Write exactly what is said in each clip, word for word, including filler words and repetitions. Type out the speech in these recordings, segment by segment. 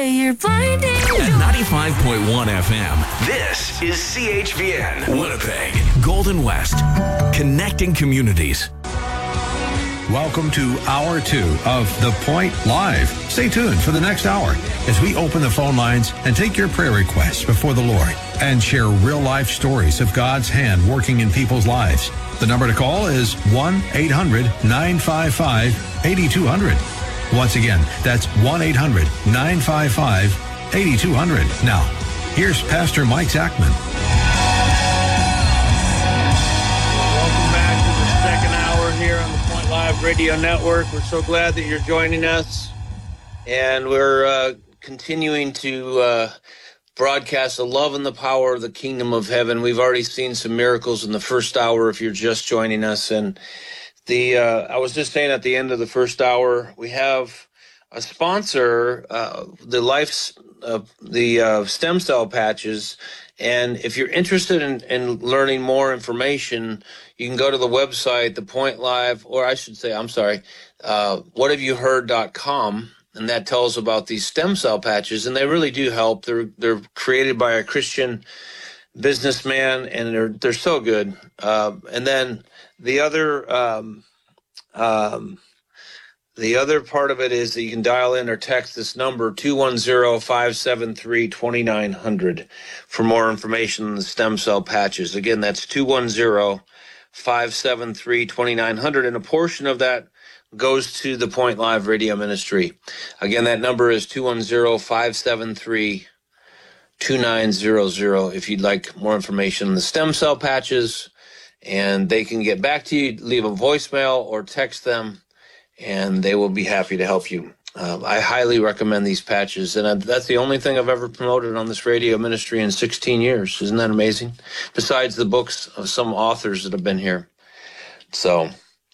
You're blinding. At ninety-five point one F M, this is C H V N, Winnipeg, Golden West, connecting communities. Welcome to Hour two of The Point Live. Stay tuned for the next hour as we open the phone lines and take your prayer requests before the Lord and share real-life stories of God's hand working in people's lives. The number to call is one eight hundred nine five five eight two zero zero. Once again, that's one eight hundred nine five five eight two zero zero. Now, here's Pastor Mike Zachman. Welcome back to the second hour here on the Point Live Radio Network. We're so glad that you're joining us. And we're uh, continuing to uh, broadcast the love and the power of the kingdom of heaven. We've already seen some miracles in the first hour if you're just joining us. And The uh, I was just saying at the end of the first hour, we have a sponsor, uh, the Life's, uh, the uh, stem cell patches. And if you're interested in, in learning more information, you can go to the website, The Point Live, or I should say, I'm sorry, uh, what have you heard dot com, and that tells about these stem cell patches. And they really do help. They're they're created by a Christian businessman, and they're they're so good. Uh, and then the other um, um, the other part of it is that you can dial in or text this number two one zero, five seven three, two nine zero zero for more information on the stem cell patches. Again, that's two one zero, five seven three, two nine zero zero, and a portion of that goes to the Point Live Radio Ministry. Again, that number is two one zero, five seven three, two nine zero zero if you'd like more information on the stem cell patches. And they can get back to you, leave a voicemail or text them, and they will be happy to help you. Uh, I highly recommend these patches, and I, that's the only thing I've ever promoted on this radio ministry in sixteen years. Isn't that amazing? Besides the books of some authors that have been here. So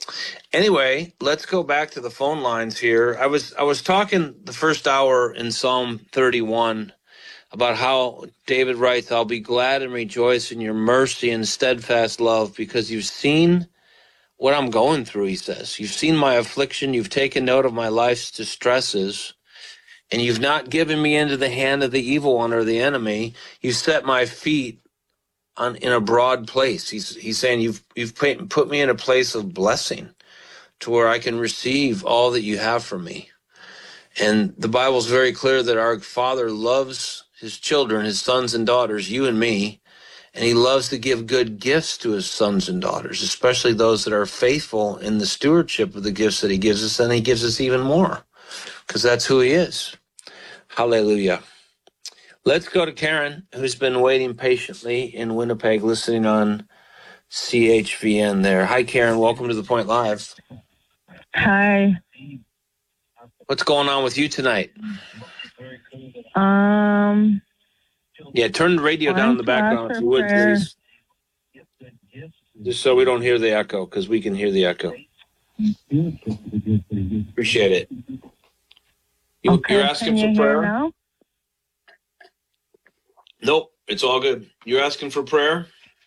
anyway, let's go back to the phone lines here. I was I was talking the first hour in Psalm thirty-one about how David writes, I'll be glad and rejoice in your mercy and steadfast love, because you've seen what I'm going through, he says. You've seen my affliction, you've taken note of my life's distresses, and you've not given me into the hand of the evil one or the enemy. You've set my feet on in a broad place. He's he's saying you've you've put me in a place of blessing to where I can receive all that you have for me. And the Bible's very clear that our Father loves his children, his sons and daughters, you and me, and he loves to give good gifts to his sons and daughters, especially those that are faithful in the stewardship of the gifts that he gives us, and he gives us even more, because that's who he is. Hallelujah. Let's go to Karen, who's been waiting patiently in Winnipeg, listening on C H V N there. Hi, Karen. Welcome to The Point Live. Hi. What's going on with you tonight? Um. Yeah, turn the radio down in the background if you would, please. Just so we don't hear the echo, because we can hear the echo. Appreciate it. You, okay, you're asking can you for prayer? Hear now? Nope, it's all good. You're asking for prayer?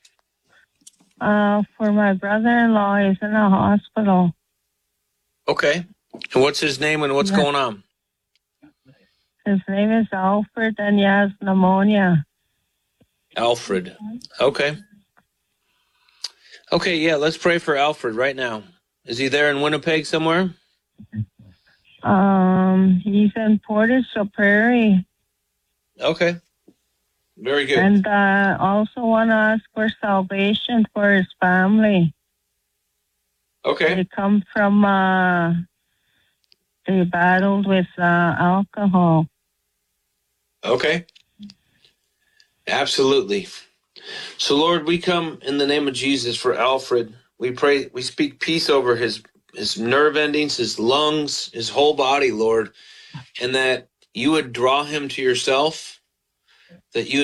Uh, for my brother-in-law, he's in a hospital. Okay. And what's his name and what's yeah. going on? His name is Alfred, and he has pneumonia. Alfred. Okay. Okay, yeah, let's pray for Alfred right now. Is he there in Winnipeg somewhere? Um, he's in Portage-la Prairie. Okay. Very good. And uh, also want to ask for salvation for his family. Okay. They come from, uh, they battled with uh, alcohol. Okay. Absolutely. So, Lord, we come in the name of Jesus for Alfred. We pray, we speak peace over his, his nerve endings, his lungs, his whole body, Lord, and that you would draw him to yourself, that you